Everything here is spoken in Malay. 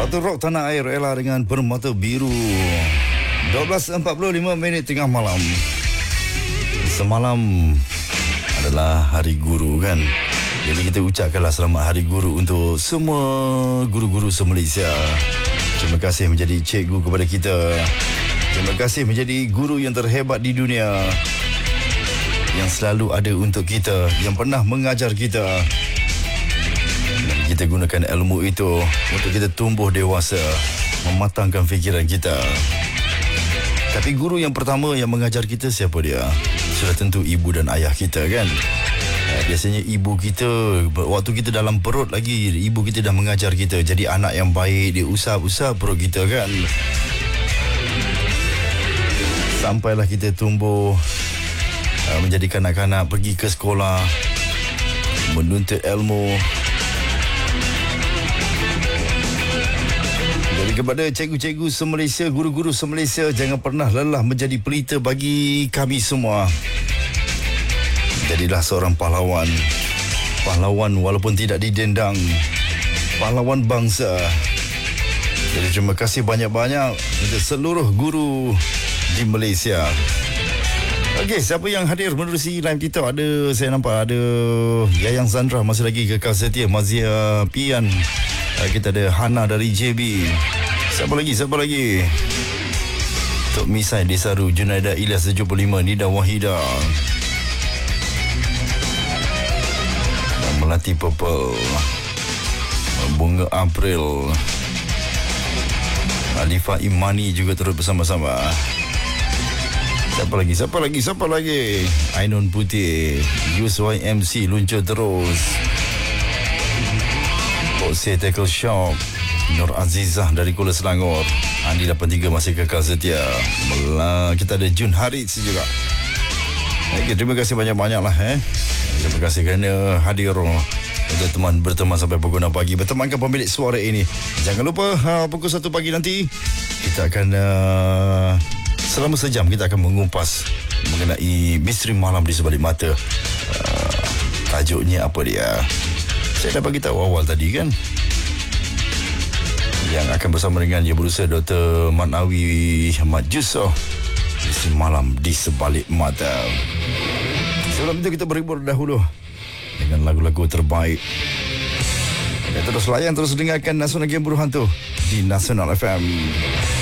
Waktu rock tanah air Ella dengan Permata Biru. 12.45 tengah malam. Semalam adalah Hari Guru kan. Jadi kita ucapkanlah selamat Hari Guru untuk semua guru-guru se-Malaysia. Terima kasih menjadi cikgu kepada kita. Terima kasih menjadi guru yang terhebat di dunia, yang selalu ada untuk kita, yang pernah mengajar kita. Dan kita gunakan ilmu itu untuk kita tumbuh dewasa, mematangkan fikiran kita. Tapi guru yang pertama yang mengajar kita siapa dia? Sudah tentu ibu dan ayah kita kan. Biasanya ibu kita, waktu kita dalam perut lagi, ibu kita dah mengajar kita jadi anak yang baik. Dia usap-usap perut kita kan. Sampailah kita tumbuh menjadi kanak-kanak, pergi ke sekolah, menuntut ilmu. Jadi kepada cikgu-cikgu se-Malaysia, guru-guru se-Malaysia, jangan pernah lelah menjadi pelita bagi kami semua. Jadilah seorang pahlawan. Pahlawan walaupun tidak didendang. Pahlawan bangsa. Jadi terima kasih banyak-banyak untuk seluruh guru di Malaysia. Okey, siapa yang hadir menerusi live kita? Saya nampak ada Yayang Sandra masih lagi kekal setia, Mazia Pian. Kita ada Hana dari JB. Siapa lagi? Tok Misai Desaru, Junaida Ilyas 75, Nida Wahida, Melati Purple, Bunga April, Alifa Imani juga turut bersama-sama. Siapa lagi? Ainun Putih, USYMC luncur terus. Pokse Tackle Shop, Nur Azizah dari Kuala Selangor, Andi 83 masih kekal setia. Kita ada Jun Harits juga. Okay, terima kasih banyak-banyak lah. Terima kasih kerana hadir untuk berteman sampai pukul 6 pagi. Bertemankan pemilik suara ini. Jangan lupa pukul 1 pagi nanti kita akan selama sejam kita akan mengupas mengenai misteri malam di sebalik mata. Tajuknya apa dia? Saya dah bagi tahu awal tadi kan. Yang akan bersama dengan Yang Berusaha Dr. Matnawi Ahmad Yusof, misteri malam di sebalik mata. Sebelum itu kita berhibur dahulu dengan lagu-lagu terbaik. Terus layan, terus dengarkan Nasional Game Buruh Hantu di Nasional FM.